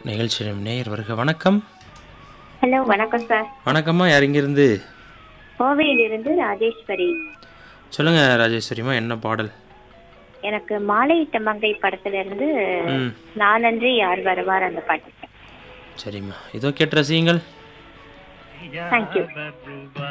நிகழ்ச்சியிலும் நேயர் வருக. வணக்கம். ஹலோ வணக்கம் சார். வணக்கம்மா. யார் இங்கிருந்து? கோவையிலிருந்து ராஜேஸ்வரி. சொல்லுங்க ராஜேஸ்வரிமா, என்ன பாடல்? எனக்கு மாலையிட்ட மங்கை படத்துல இருந்து ம் நானன்றி யார் வருவார் அந்த பாட்டு. சரிம்மா, இதோ கேட்டு ரசியுங்கள். தேங்க்யூ.